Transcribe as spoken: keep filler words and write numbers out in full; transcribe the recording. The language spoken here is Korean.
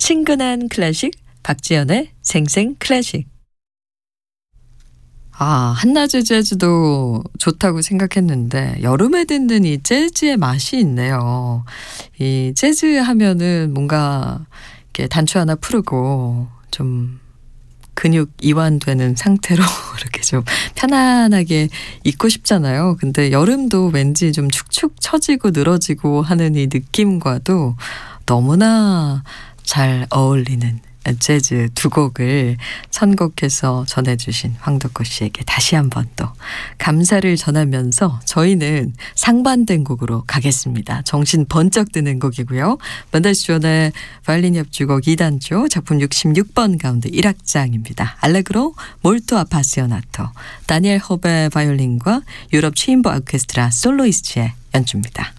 친근한 클래식 박지연의 생생 클래식. 아, 한낮의 재즈도 좋다고 생각했는데 여름에 듣는 이 재즈의 맛이 있네요. 이 재즈 하면은 뭔가 이렇게 단추 하나 풀고 좀 근육 이완되는 상태로 이렇게 좀 편안하게 있고 싶잖아요. 근데 여름도 왠지 좀 축축 처지고 늘어지고 하는 이 느낌과도 너무나 잘 어울리는 재즈 두 곡을 선곡해서 전해주신 황덕호 씨에게 다시 한번 또 감사를 전하면서 저희는 상반된 곡으로 가겠습니다. 정신 번쩍 드는 곡이고요. 맨델스존의 바이올린 협주곡 이 단조 작품 육십육 번 가운데 일 악장입니다. 알레그로 몰토 아파시오나토 다니엘 허베 바이올린과 유럽 체인버 오케스트라 솔로이스트의 연주입니다.